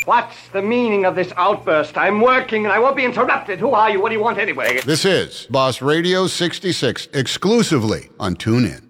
What's the meaning of this outburst? I'm working and I won't be interrupted. Who are you? What do you want anyway? This is Boss Radio 66, exclusively on TuneIn.